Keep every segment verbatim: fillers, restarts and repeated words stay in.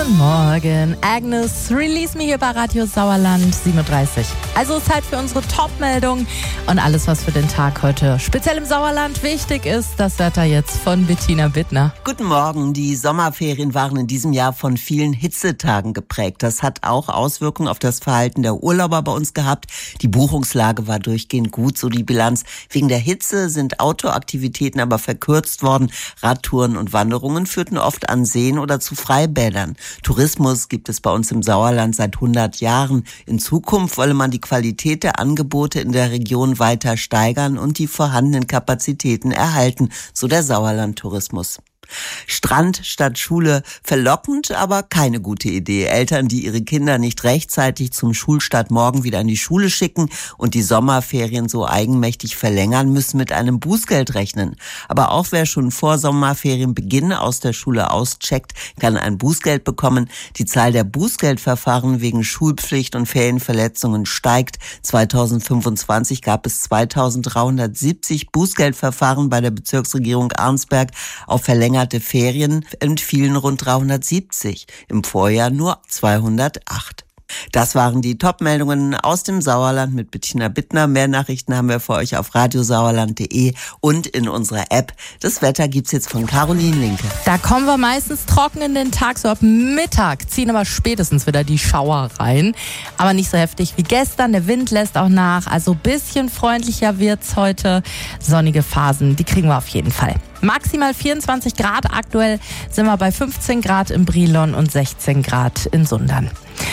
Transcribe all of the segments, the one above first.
Guten Morgen. Agnes, release me hier bei Radio Sauerland sieben Uhr dreißig. Also Zeit für unsere Top-Meldung und alles, was für den Tag heute speziell im Sauerland wichtig ist. Das Wetter jetzt von Bettina Bittner. Guten Morgen. Die Sommerferien waren in diesem Jahr von vielen Hitzetagen geprägt. Das hat auch Auswirkungen auf das Verhalten der Urlauber bei uns gehabt. Die Buchungslage war durchgehend gut, so die Bilanz. Wegen der Hitze sind Outdoor-Aktivitäten aber verkürzt worden. Radtouren und Wanderungen führten oft an Seen oder zu Freibädern. Tourismus gibt es bei uns im Sauerland seit hundert Jahren. In Zukunft wolle man die Qualität der Angebote in der Region weiter steigern und die vorhandenen Kapazitäten erhalten, so der Sauerland-Tourismus. Strand statt Schule, verlockend, aber keine gute Idee. Eltern, die ihre Kinder nicht rechtzeitig zum Schulstart morgen wieder in die Schule schicken und die Sommerferien so eigenmächtig verlängern, müssen mit einem Bußgeld rechnen. Aber auch wer schon vor Sommerferienbeginn aus der Schule auscheckt, kann ein Bußgeld bekommen. Die Zahl der Bußgeldverfahren wegen Schulpflicht und Ferienverletzungen steigt. zweitausendfünfundzwanzig gab es zweitausenddreihundertsiebzig Bußgeldverfahren bei der Bezirksregierung Arnsberg. Auf verlängerte Ferien entfielen rund dreihundertsiebzig, im Vorjahr nur zweihundertacht. Das waren die Top-Meldungen aus dem Sauerland mit Bettina Bittner. Mehr Nachrichten haben wir für euch auf radiosauerland punkt de und in unserer App. Das Wetter gibt's jetzt von Caroline Linke. Da kommen wir meistens trocken in den Tag, so ab Mittag ziehen aber spätestens wieder die Schauer rein. Aber nicht so heftig wie gestern, der Wind lässt auch nach, also bisschen freundlicher wird's heute. Sonnige Phasen, die kriegen wir auf jeden Fall. Maximal vierundzwanzig Grad, aktuell sind wir bei fünfzehn Grad in Brilon und sechzehn Grad in Sundern.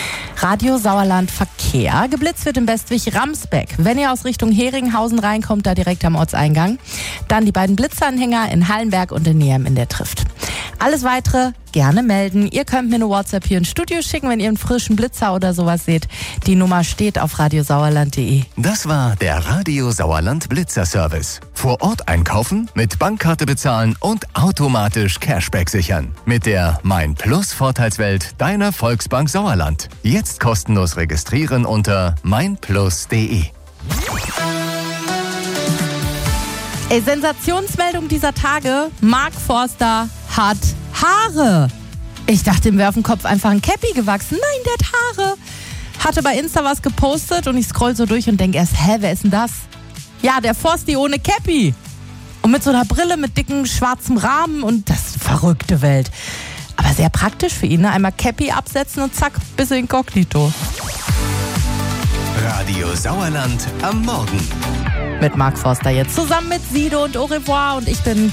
Radio Sauerland Verkehr. Geblitzt wird im Westweg Ramsbeck. Wenn ihr aus Richtung Heringhausen reinkommt, da direkt am Ortseingang. Dann die beiden Blitzanhänger in Hallenberg und in Neheim in der Trift. Alles Weitere gerne melden. Ihr könnt mir eine WhatsApp hier ins Studio schicken, wenn ihr einen frischen Blitzer oder sowas seht. Die Nummer steht auf radiosauerland punkt de. Das war der Radio Sauerland Blitzer Service. Vor Ort einkaufen, mit Bankkarte bezahlen und automatisch Cashback sichern. Mit der Mein Plus Vorteilswelt deiner Volksbank Sauerland. Jetzt kostenlos registrieren unter mein plus punkt de. Ey, Sensationsmeldung dieser Tage. Mark Forster hat Haare. Ich dachte, ihm wäre auf dem Kopf einfach ein Käppi gewachsen. Nein, der hat Haare. Hatte bei Insta was gepostet und ich scroll so durch und denke erst, hä, wer ist denn das? Ja, der Forsti ohne Käppi. Und mit so einer Brille mit dicken schwarzem Rahmen und das ist eine verrückte Welt. Aber sehr praktisch für ihn, ne? Einmal Käppi absetzen und zack, bis inkognito. Radio Sauerland am Morgen. Mit Mark Forster jetzt zusammen mit Sido und Au revoir und ich bin